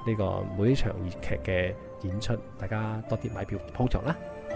呢個每一場粵劇嘅演出，大家多啲買票捧場啦。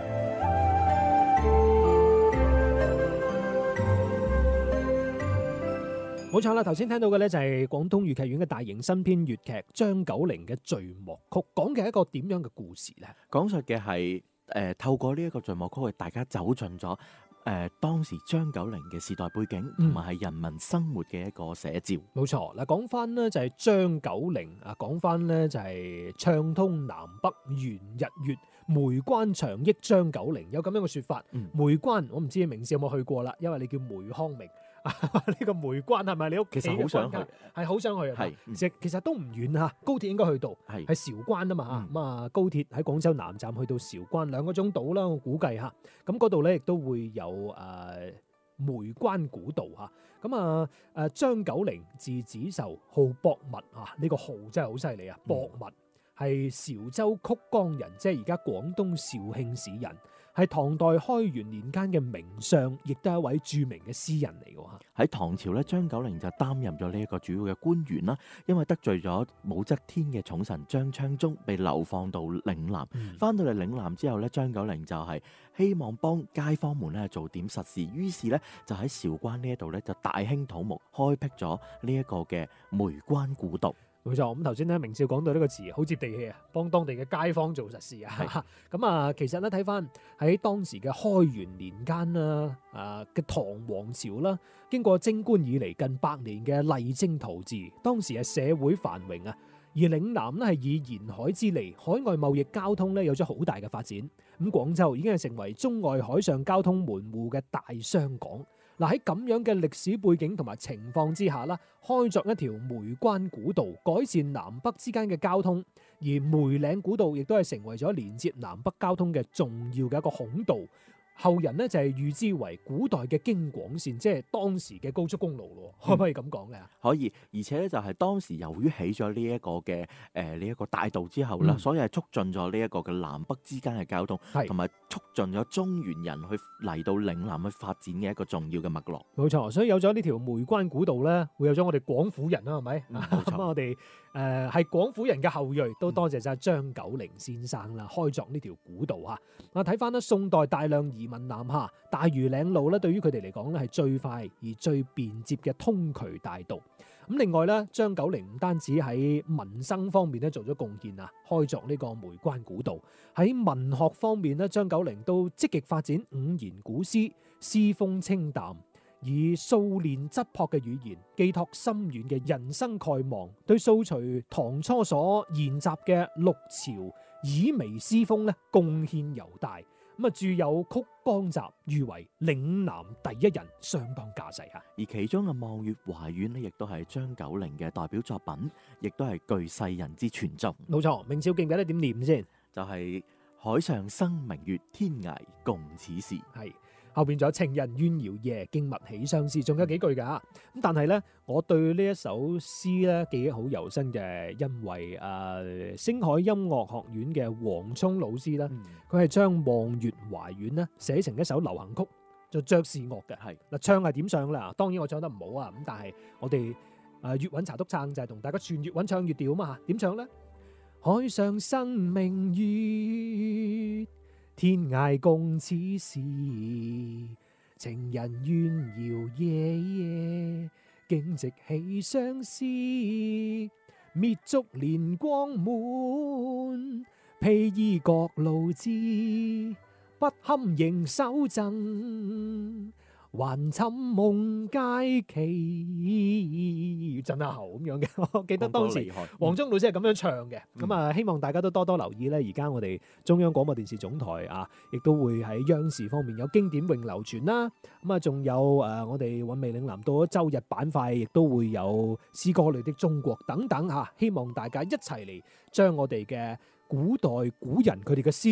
冇錯啦，頭先聽到嘅呢就係廣東粵劇院嘅大型新編粵劇張九齡嘅序幕曲，講嘅係一個點樣嘅故事呢？ 講述嘅係透過呢一個序幕曲，大家走進咗當時張九齡嘅時代背景，同埋係人民生活嘅一個寫照。 冇錯，嗱，講翻呢就係張九齡啊，講翻呢就係暢通南北圓日月，梅關長益張九齡，有咁樣嘅說法。梅關我唔知明少有冇去過啦，因為你叫梅康明。呢個梅關係咪你屋企？ 其實好想去， 係好想去啊！係，其實都唔遠嚇，高鐵應該去到，係韶關啊嘛嚇。咁啊，高鐵喺廣州南站去到韶關2個鐘到啦，我估計嚇。咁嗰度咧亦都會有梅關古道嚇。咁啊張九齡字子壽，號博物啊，呢個號真係好犀利啊！博物係韶州曲江人，即係而家廣東肇慶市人。係唐代開元年間嘅名相，亦都係一位著名嘅詩人嚟嘅嚇。 喺唐朝咧，張九齡就擔任咗呢一個主要嘅官員啦。因為得罪咗武則天嘅寵臣張昌宗，被流放到嶺南。翻到嚟嶺南之後咧，張九齡就係希望幫街坊們咧做點實事，於是咧就喺韶關呢一度咧就大興土木，開闢咗呢一個嘅梅關古道。 冇錯，咁頭先咧明少講到呢個詞好接地氣啊，幫當地嘅街坊做實事啊。咁啊，其實咧睇翻喺當時嘅開元年間啦，嘅唐王朝啦，經過貞觀以嚟近100年嘅勵精圖治，當時係社會繁榮啊，而嶺南咧係以沿海之利，海外貿易交通咧有咗好大嘅發展。咁廣州已經係成為中外海上交通門戶嘅大商港。嗱，喺咁樣嘅歷史背景同埋情況之下啦，開鑿一條梅關古道，改善南北之間嘅交通，而梅嶺古道亦都係成為咗連接南北交通嘅重要嘅一個孔道。後人呢就係譽之為古代嘅京廣線，即係當時嘅高速公路咯，可唔可以咁講嘅？ 可以，而且咧就係當時由於起咗呢一個嘅呢一個大道之後啦，所以係促進咗呢一個嘅南北之間嘅交通，同埋促進咗中原人去嚟到嶺南去發展嘅一個重要嘅脈絡。 冇錯，所以有咗呢條梅關古道咧，會有咗我哋廣府人啦，係咪？咁我哋係廣府人嘅後裔，都多謝晒張九齡先生啦，開鑿呢條古道嚇。我睇翻咧，宋代大量移民南下，大嶼嶺路咧，對於佢哋嚟講咧係最快而最便捷嘅通衢大道。咁另外咧，張九齡唔單止喺民生方面咧做咗貢獻啊，開鑿呢個梅關古道。喺文學方面咧，張九齡都積極發展五言古詩，詩風清淡，以素練質樸嘅語言寄託深遠嘅人生概望，對掃除唐初所研習嘅六朝綺微詩風咧貢獻尤大。咁啊，著有《曲江集》，譽為嶺南第一人，相當架勢嚇。 而其中嘅《望月懷遠》呢，亦都係張九齡嘅代表作品，亦都係具世人之傳頌。 冇錯，明少記唔記得點念先？ 就係海上生明月，天涯共此時。 係。後邊仲有情人怨遙夜，驚物起相思，仲有幾句噶。咁但係咧，我對呢一首詩咧記憶好猶新嘅，因為星海音樂學院嘅黃聰老師咧，佢係將《望月懷遠》咧寫成一首流行曲，就爵士樂嘅。係嗱，唱係點唱啦？當然我唱得唔好啊，咁但係我哋粵韻茶督撐就係同大家串粵韻唱粵調啊嘛。點唱咧？海上生明月，天涯共此時，情人怨遙夜夜，竟夕起相思。滅燭憐光滿，披衣覺露滋，不堪盈手贈，還尋夢佳期，震下喉咁樣嘅。我記得當時黃宗老師係咁樣唱嘅。咁啊，希望大家都多多留意咧。而家我哋中央廣播電視總台啊，亦都會喺央視方面有經典詠流傳啦。咁啊，仲有我哋韻味嶺南到咗周日板塊，亦都會有詩歌裏的中國等等嚇。希望大家一齊嚟將我哋嘅古代古人佢哋嘅詩詞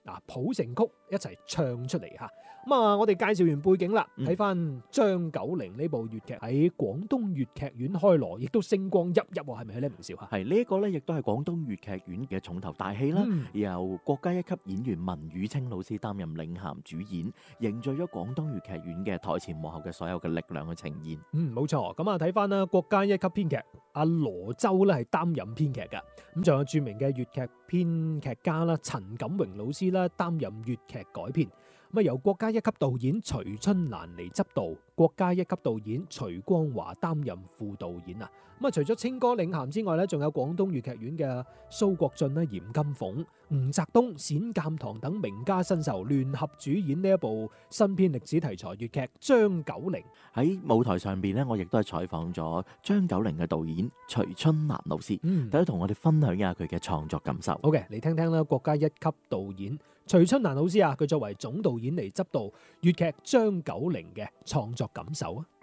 譜成曲一齊唱出嚟嚇。咁啊，我哋介紹完背景啦，睇翻張九齡呢部粵劇喺廣東粵劇院開鑼，亦都星光熠熠喎，係咪咧，明少嚇？ 係呢一個咧，亦都係廣東粵劇院嘅重頭大戲啦。由國家一級演員文宇清老師擔任領銜主演，凝聚咗廣東粵劇院嘅台前幕後嘅所有嘅力量去呈現。 冇錯。咁啊，睇翻啦，國家一級編劇阿羅周咧係擔任編劇嘅，咁仲有著名嘅粵劇編劇家啦陳錦榮老師啦擔任粵劇改編。咁啊，由國家一級導演徐春蘭嚟執導，國家一級導演徐光華擔任副導演啊。咁啊，除咗清歌領銜之外咧，仲有廣東粵劇院嘅蘇國俊啦、嚴金鳳、吳澤東、冼鑑堂等名家新秀聯合主演呢一部新編歷史題材粵劇《張九齡》。 喺舞台上邊咧，我亦都係採訪咗張九齡嘅導演徐春蘭老師，大家同我哋分享一下佢嘅創作感受。 好嘅，嚟聽聽啦，國家一級導演徐春蘭老師啊，佢作為總導演嚟執導粵劇《張九齡》嘅創作感受啊。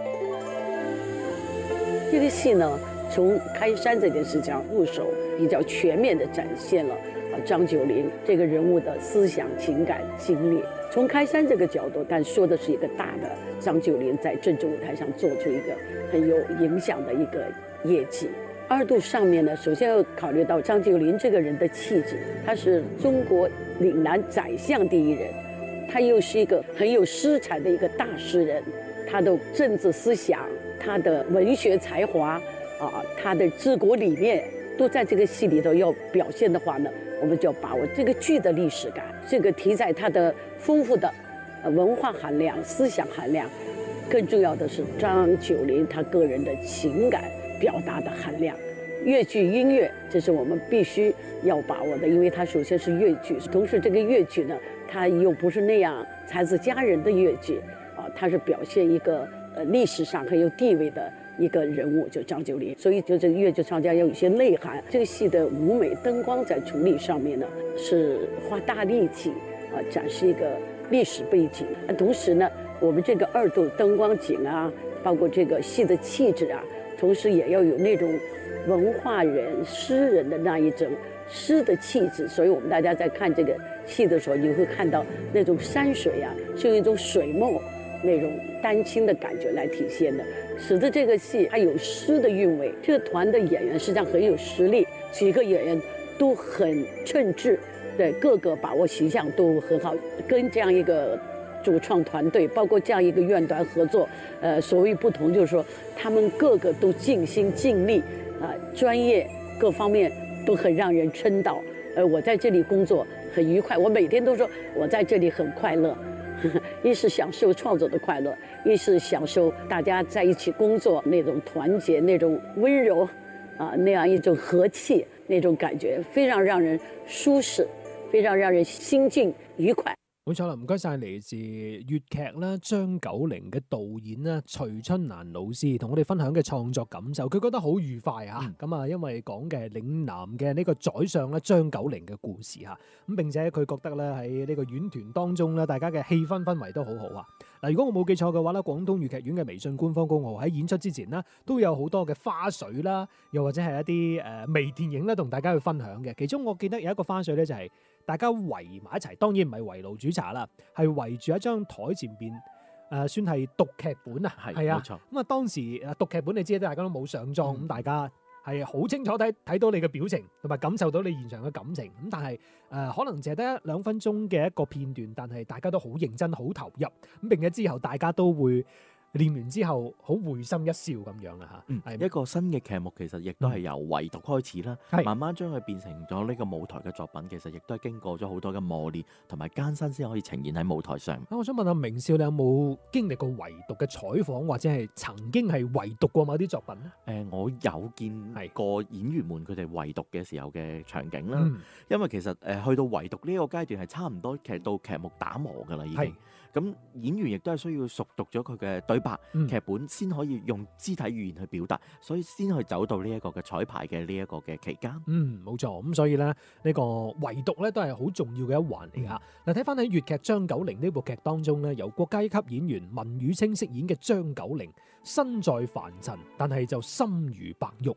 這個戲呢，從開山這件事情入手，比較全面地展現了張九齡這個人物的思想、情感、經歷。從開山這個角度，但說的是一個大的張九齡在政治舞台上做出一個很有影響的一個業績。二度上面呢，首先要考慮到張九齡這個人的氣質，他是中國嶺南宰相第一人，他又是一個很有詩才的一個大詩人，他的政治思想、他的文學才華他的治國理念都在這個戲裏頭要表現的話呢，我們就要把握這個劇的歷史感，這個題材它的豐富的文化含量、思想含量，更重要的是張九齡他個人的情感表達的含量。粵劇音樂，這是我們必須要把握的，因為它首先是粵劇，同時這個粵劇呢，它又不是那樣才子佳人的粵劇它是表現一個歷史上很有地位的一個人物，就張九齡，所以就這個粵劇唱腔要有一些內涵。這個戲的舞美燈光在處理上面呢，是花大力氣展示一個歷史背景。同時呢，我們這個二度燈光景包括這個戲的氣質同時也要有那種文化人、詩人的那一種詩的氣質。所以我們大家在看這個戲的時候，你會看到那種山水是用一種水墨那種丹青的感覺來體現的，使得這個戲還有詩的韻味。這個團的演員實際上很有實力，幾個演員都很稱職，對，各個把握形象都很好。跟這樣一個主創團隊，包括這樣一個院團合作，所謂不同就是說，他們個個都盡心盡力，專業各方面都很讓人稱道。我在這裡工作很愉快，我每天都說我在這裡很快樂。一是享受創作的快樂，一是享受大家在一起工作那種團結、那種溫柔那樣一種和氣，那種感覺非常讓人舒適，非常讓人心境愉快。 冇錯啦，唔該晒嚟自粵劇啦張九齡嘅導演啦徐春蘭老師同我哋分享嘅創作感受，佢覺得好愉快咁因為講嘅係嶺南嘅呢個宰相咧張九齡嘅故事咁並且佢覺得咧喺呢個院團當中咧，大家嘅氣氛氛圍都好好嗱，如果我冇記錯嘅話咧，廣東粵劇院嘅微信官方公號喺演出之前呢，都有好多嘅花絮啦，又或者係一啲微電影咧，同大家去分享嘅。其中我記得有一個花絮咧，就係大家圍埋一齊，當然唔係圍爐煮茶啦，係圍住一張台前邊算係讀劇本係啊，咁啊當時讀劇本你知大家都冇上妝，咁大家係好清楚睇到你嘅表情，同埋感受到你現場嘅感情。咁但係可能淨係得1-2分鐘嘅一個片段，但係大家都好認真、好投入。咁並且之後大家都會練完之後好會心一笑咁樣一個新嘅劇目其實亦都係由圍讀開始啦，慢慢將佢變成咗呢個舞台嘅作品，其實亦都係經過咗好多嘅磨練同埋艱辛先可以呈現喺舞台上。 我想問下明少，你有冇經歷過圍讀嘅採訪，或者係曾經係圍讀過某啲作品咧？ 我有見過演員們佢哋圍讀嘅時候嘅場景啦，因為其實去到圍讀呢個階段係差唔多到劇目打磨㗎啦，已經。咁演員亦都係需要熟讀咗佢嘅對白、劇本，先可以用肢體語言去表達，所以先去走到呢一個嘅彩排嘅呢一個嘅期間。 冇錯。咁所以咧，呢個圍讀咧都係好重要嘅一環嚟㗎。嗱，睇翻喺粵劇張九齡呢部劇當中咧，由國家一級演員文宇清飾演嘅張九齡，身在凡塵，但係就心如白玉。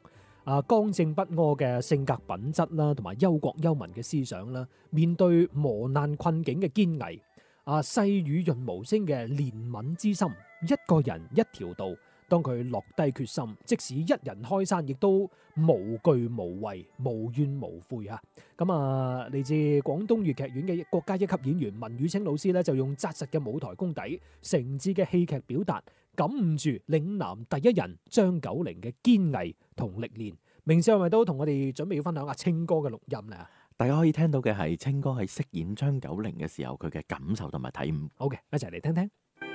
剛正不阿嘅性格品質啦，同埋憂國憂民嘅思想啦，面對磨難困境嘅堅毅，細雨潤無聲嘅憐憫之心，一個人一條道。當佢落低決心，即使一人開山，亦都無懼無畏、無怨無悔啊！咁嚟自廣東粵劇院嘅國家一級演員文宇清老師咧，就用紮實嘅舞台功底、誠摯嘅戲劇表達，感悟住嶺南第一人張九齡嘅堅毅同歷練。明少係咪都同我哋準備要分享阿清哥嘅錄音咧？ 大家可以聽到嘅係清哥喺飾演張九齡嘅時候，佢嘅感受同埋體悟。 好嘅，一齊嚟聽聽。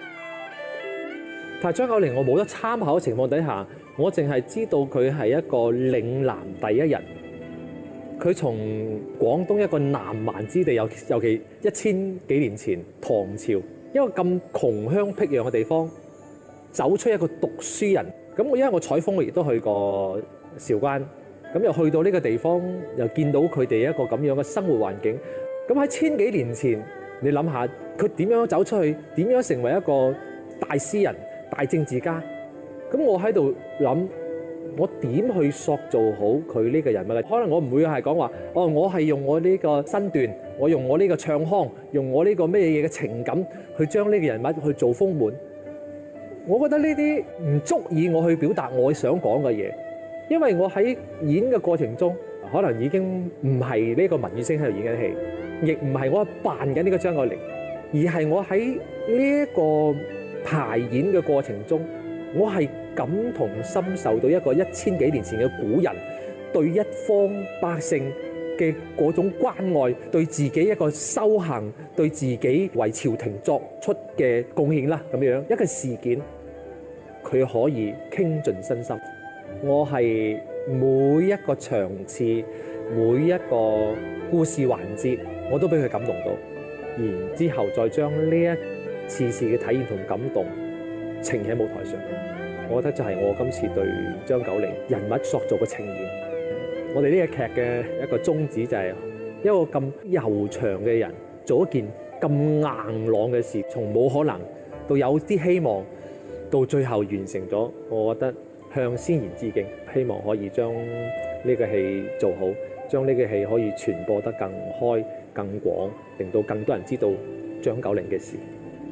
但係張九齡，我冇得參考嘅情況底下，我淨係知道佢係一個嶺南第一人。佢從廣東一個南蠻之地，尤其1000幾年前唐朝一個咁窮鄉僻壤嘅地方，走出一個讀書人。咁因為我採風，我亦都去過韶關，咁又去到呢個地方，又見到佢哋一個咁樣嘅生活環境。咁喺1000幾年前，你諗下佢點樣走出去，點樣成為一個大詩人、大政治家？咁我喺度諗，我點去塑造好佢呢個人物嘅？可能我唔會係講話，我係用我呢個身段，我用我呢個唱腔，用我呢個咩嘢嘅情感去將呢個人物去做豐滿。我覺得呢啲唔足以我去表達我想講嘅嘢，因為我喺演嘅過程中，可能已經唔係呢個文宇星喺度演緊戲，亦唔係我扮緊呢個張九齡，而係我喺呢一個排演嘅過程中，我係感同身受到一個1000幾年前嘅古人對一方百姓嘅嗰種關愛，對自己一個修行，對自己為朝廷作出嘅貢獻啦，咁樣一個事件，佢可以傾盡身心。我係每一個場次，每一個故事環節，我都俾佢感動到，然之後再將呢一次次嘅體驗同感動呈喺舞台上。我覺得就係我今次對張九齡人物塑造嘅呈現。我哋呢個劇嘅一個宗旨就係一個咁悠長嘅人做一件咁硬朗嘅事，從冇可能到有啲希望，到最後完成咗。我覺得向先賢致敬，希望可以將呢個戲做好，將呢個戲可以傳播得更開更廣，令到更多人知道張九齡嘅事。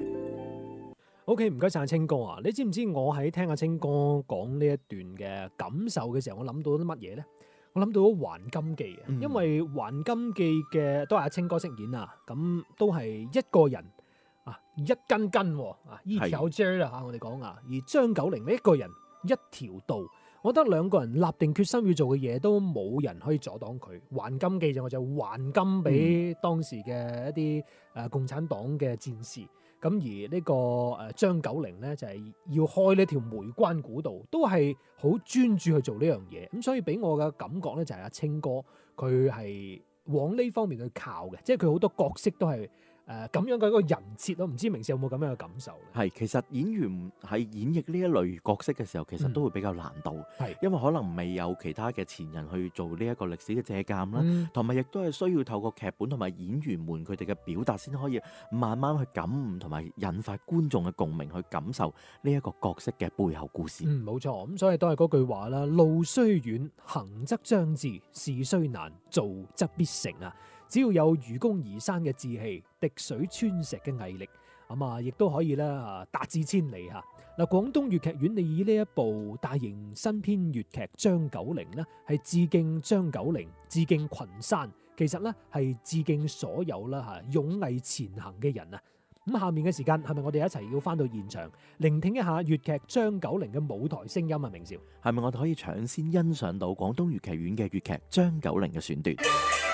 OK， 唔該晒清哥啊！你知唔知我喺聽阿清哥講呢一段嘅感受嘅時候，我諗到啲乜嘢咧？我諗到《還金記》啊，因為《還金記》嘅都係阿清哥飾演啊，咁都係一個人啊，一根根啊，一條筋啊，我哋講啊，而張九齡呢一個人一條道，我覺得兩個人立定決心要做嘅嘢，都冇人可以阻擋佢。還金記我就還金俾當時嘅一啲共產黨嘅戰士。咁而呢個張九齡咧就係要開呢條梅關古道，都係好專注去做呢樣嘢。咁所以俾我嘅感覺咧就係阿清哥佢係往呢方面去靠嘅，即係佢好多角色都係咁樣嘅一個人設咯。唔知明少有冇咁樣嘅感受？ 係，其實演員喺演繹呢一類角色嘅時候，其實都會比較難度，因為可能未有其他嘅前人去做呢一個歷史嘅借鑑啦，同埋亦都係需要透過劇本同埋演員們佢哋嘅表達，先可以慢慢去感悟同埋引發觀眾嘅共鳴，去感受呢一個角色嘅背後故事。 冇錯，咁所以都係嗰句話啦，路雖遠，行則將至；事雖難，做則必成啊！只要有愚公移山嘅志氣，滴水穿石嘅毅力，亦都可以啦達至千里嚇。嗱，廣東粵劇院你以呢一部大型新編粵劇《張九齡》呢，係致敬張九齡，致敬群山，其實呢係致敬所有啦勇毅前行嘅人啊！咁下面嘅時間係咪我哋一齊要翻到現場聆聽一下粵劇張九齡嘅舞台聲音啊？明少， 係咪我哋可以搶先欣賞到廣東粵劇院嘅粵劇張九齡嘅選段？